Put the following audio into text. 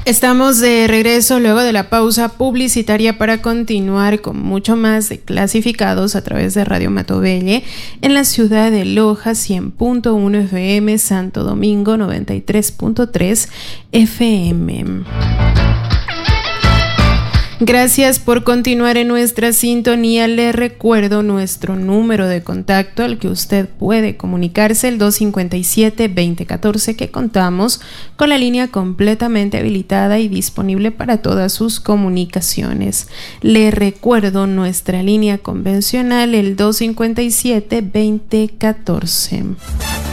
Estamos de regreso luego de la pausa publicitaria para continuar con mucho más de Clasificados a través de Radio Matobelle en la ciudad de Loja, 100.1 FM, Santo Domingo 93.3 FM. Gracias por continuar en nuestra sintonía. Le recuerdo nuestro número de contacto al que usted puede comunicarse, el 257-2014, que contamos con la línea completamente habilitada y disponible para todas sus comunicaciones. Le recuerdo nuestra línea convencional, el 257-2014.